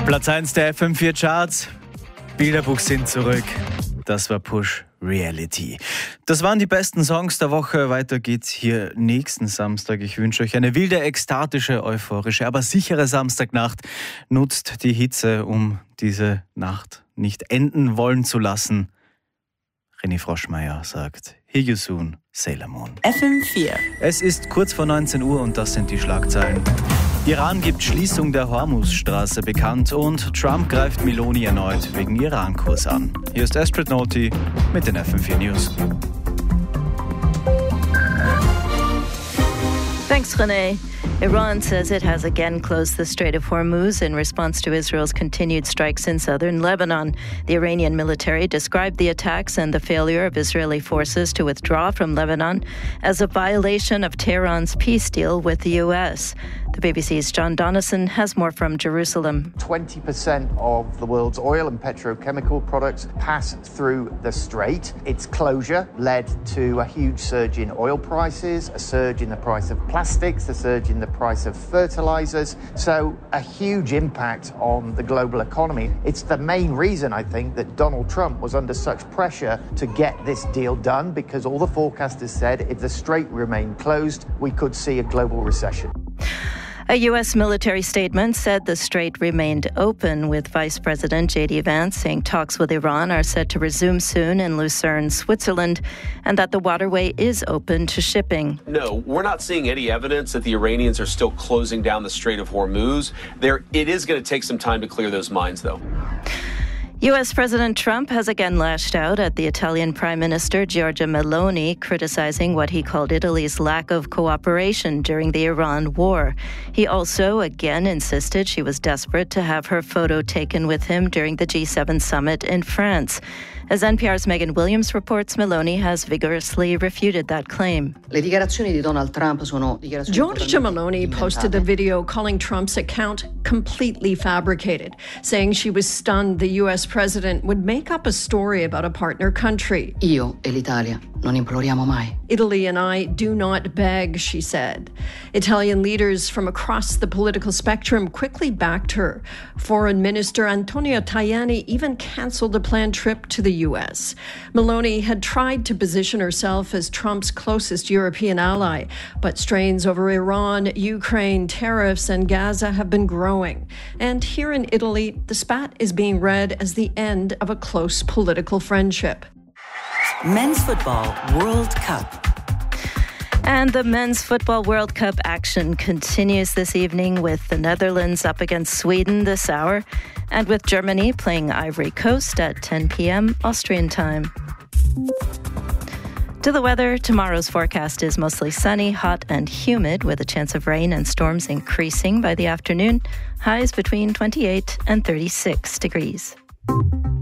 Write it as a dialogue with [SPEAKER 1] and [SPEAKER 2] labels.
[SPEAKER 1] Platz 1 der FM4 Charts. Bilderbuch sind zurück. Das war Push Reality. Das waren die besten Songs der Woche. Weiter geht's hier nächsten Samstag. Ich wünsche euch eine wilde, ekstatische, euphorische, aber sichere Samstagnacht. Nutzt die Hitze, um diese Nacht nicht enden wollen zu lassen. René Froschmeier sagt, hear you soon, Sailor Moon.
[SPEAKER 2] FM4.
[SPEAKER 1] Es ist kurz vor 19 Uhr und das sind die Schlagzeilen. Iran gibt Schließung der Hormuzstraße bekannt und Trump greift Meloni erneut wegen Iran-Kurs an. Hier ist Astrid Noti mit den FM4 News.
[SPEAKER 3] Thanks, René. Iran says it has again closed the Strait of Hormuz in response to Israel's continued strikes in southern Lebanon. The Iranian military described the attacks and the failure of Israeli forces to withdraw from Lebanon as a violation of Tehran's peace deal with the U.S. The BBC's John Donnison has more from Jerusalem.
[SPEAKER 4] 20% of the world's oil and petrochemical products pass through the strait. Its closure led to a huge surge in oil prices, a surge in the price of plastics, a surge in the price of fertilizers. So a huge impact on the global economy. It's the main reason, I think, that Donald Trump was under such pressure to get this deal done, because all the forecasters said if the strait remained closed, we could see a global recession.
[SPEAKER 3] A U.S. military statement said the strait remained open, with Vice President J.D. Vance saying talks with Iran are set to resume soon in Lucerne, Switzerland, and that the waterway is open to shipping.
[SPEAKER 5] No, we're not seeing any evidence that the Iranians are still closing down the Strait of Hormuz. It is going to take some time to clear those mines, though.
[SPEAKER 3] U.S. President Trump has again lashed out at the Italian Prime Minister Giorgia Meloni, criticizing what he called Italy's lack of cooperation during the Iran war. He also again insisted she was desperate to have her photo taken with him during the G7 summit in France. As NPR's Megan Williams reports, Meloni has vigorously refuted that claim.
[SPEAKER 6] Le dichiarazioni di Donald Trump sono dichiarazioni
[SPEAKER 7] Giorgia Meloni posted a video calling Trump's account completely fabricated, saying she was stunned the U.S. president would make up a story about a partner country.
[SPEAKER 6] Io e l'Italia non imploriamo mai.
[SPEAKER 7] Italy and I do not beg, she said. Italian leaders from across the political spectrum quickly backed her. Foreign Minister Antonio Tajani even canceled a planned trip to the U.S. Meloni had tried to position herself as Trump's closest European ally, but strains over Iran, Ukraine, tariffs, and Gaza have been growing. And here in Italy, the spat is being read as the end of a close political friendship.
[SPEAKER 2] Men's Football World Cup.
[SPEAKER 3] And the Men's Football World Cup action continues this evening, with the Netherlands up against Sweden this hour, and with Germany playing Ivory Coast at 10 p.m. Austrian time. To the weather, tomorrow's forecast is mostly sunny, hot and humid, with a chance of rain and storms increasing by the afternoon. Highs between 28 and 36 degrees.